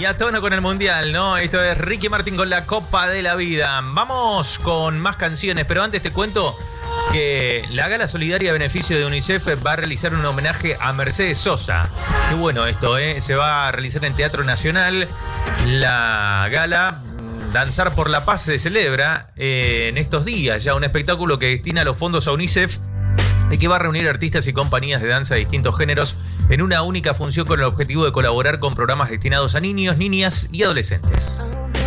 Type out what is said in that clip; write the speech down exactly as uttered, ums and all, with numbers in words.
Y a tono con el mundial, ¿no? Esto es Ricky Martin con la Copa de la Vida. Vamos con más canciones, pero antes te cuento que la Gala Solidaria de Beneficio de UNICEF va a realizar un homenaje a Mercedes Sosa. Qué bueno esto, ¿eh? Se va a realizar en Teatro Nacional. La gala Danzar por la Paz se celebra eh, en estos días. Ya un espectáculo que destina los fondos a UNICEF y que va a reunir artistas y compañías de danza de distintos géneros en una única función con el objetivo de colaborar con programas destinados a niños, niñas y adolescentes.